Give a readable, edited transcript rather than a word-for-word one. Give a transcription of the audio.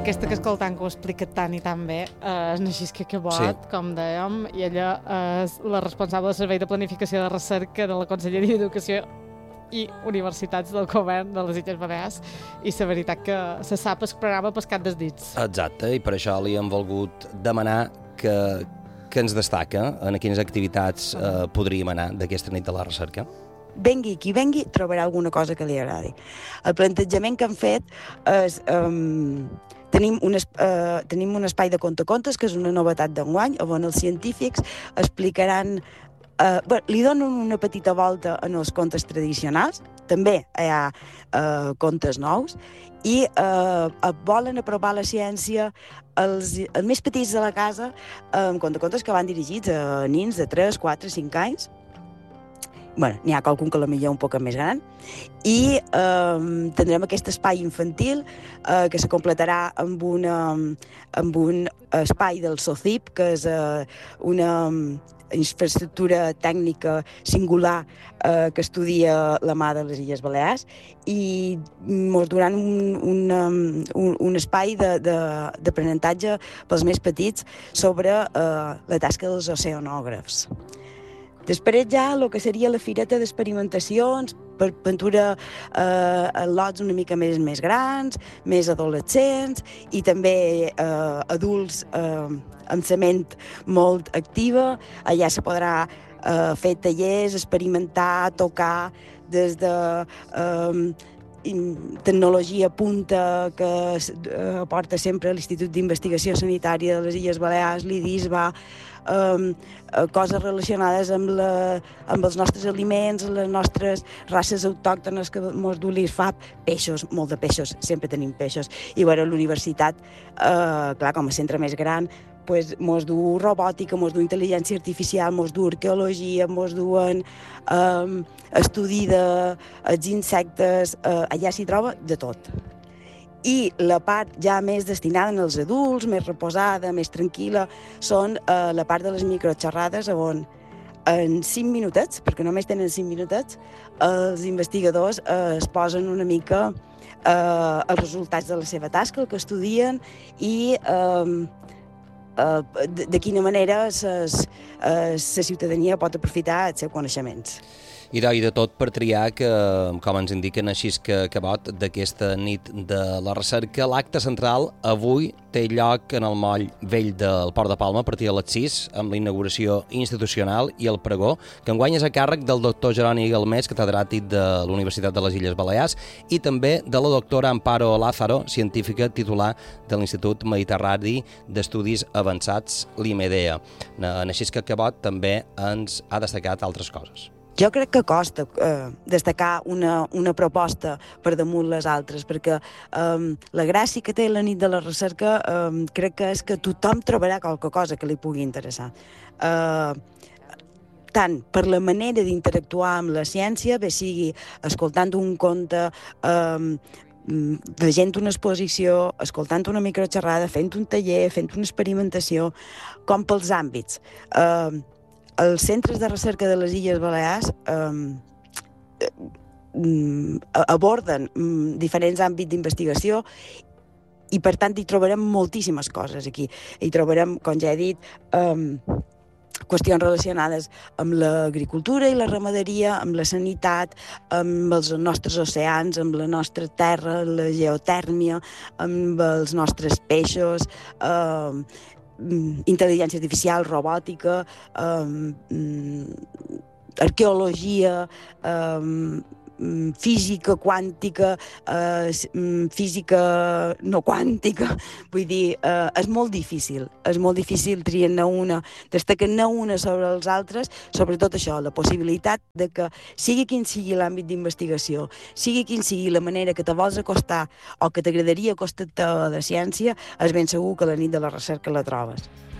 Aquesta que escoltant que ho explica tan i tan bé és Naixisca Cabot, com dèiem, i ella és la responsable del Servei de Planificació de Recerca de la Conselleria d'Educació i Universitats del Govern de les Illes Balears, i la veritat que se sap el programa pescat dels dits. Exacte, i per això li hem volgut demanar que ens destaca en quines activitats podríem anar d'aquesta nit de la recerca. Vengui qui vengui, trobarà alguna cosa que li agradi. El plantejament que han fet és... Tenim un espai de contacontes, que és una novetat d'enguany, on els científics explicaran... li donen una petita volta en els contes tradicionals, també hi ha contes nous, i volen apropar la ciència els més petits de la casa, amb contacontes que van dirigits a nins de 3, 4, 5 anys. Bueno, n'hi ha qualcun que potser un poc més gran, i tindrem aquest espai infantil que se completarà amb un espai del SOCIP, que és una infraestructura tècnica singular que estudia la mà de les Illes Balears, i ens donaran un espai d'aprenentatge pels més petits sobre la tasca dels oceanògrafs. Després ja el que seria la fireta d'experimentacions per pintura a lots una mica més grans, més adolescents, i també adults amb la ment molt activa. Allà se podrà fer tallers, experimentar, tocar, des de tecnologia punta que aporta sempre l'Institut d'Investigació Sanitària de les Illes Balears, l'IDISBA, coses relacionades amb els nostres aliments, les nostres races autòctones que mos du l'IRFAP, peixos, molt de peixos, sempre tenim peixos. I bueno, l'universitat, clar, com a centre més gran, pues, mos du robòtica, mos du intel·ligència artificial, mos du arqueologia, mos duen estudi dels insectes, allà s'hi troba de tot. I la part ja més destinada als adults, més reposada, més tranquil·la, són la part de les microxerrades, on en 5 minutets, perquè només tenen 5 minutets, els investigadors es posen una mica els resultats de la seva tasca, el que estudien, i de quina manera la ciutadania pot aprofitar els seus coneixements. I de tot per triar que, com ens indica Naixisca Cabot, d'aquesta nit de la recerca, l'acte central avui té lloc en el moll vell del Port de Palma a partir de les 6, amb la inauguració institucional i el pregó, que enguany és a càrrec del doctor Jeroni Galmés, catedràtic de la Universitat de les Illes Balears, i també de la doctora Amparo Lázaro, científica titular de l'Institut Mediterrani d'Estudis Avançats, l'IMEDEA. Naixisca Cabot també ens ha destacat altres coses. Jo crec que costa destacar una proposta per damunt les altres, perquè la gràcia que té la nit de la recerca crec que és que tothom trobarà qualque cosa que li pugui interessar. Tant per la manera d'interactuar amb la ciència, bé sigui escoltant un conte, veient una exposició, escoltant una microxerrada, fent un taller, fent una experimentació, com pels àmbits. Els centres de recerca de les Illes Balears aborden diferents àmbits d'investigació, i per tant hi trobarem moltíssimes coses aquí. Hi trobarem, com ja he dit, qüestions relacionades amb l'agricultura i la ramaderia, amb la sanitat, amb els nostres oceans, amb la nostra terra, la geotèrmia, amb els nostres peixos, intel·ligència artificial, robòtica, arqueologia, física quàntica, física no quàntica. Vull dir, és molt difícil triar-ne una, destacar-ne una sobre els altres, sobretot això, la possibilitat de que sigui quin sigui l'àmbit d'investigació, sigui quin sigui la manera que te vols acostar o que t'agradaria acostar-te a la ciència, és ben segur que la nit de la recerca la trobes.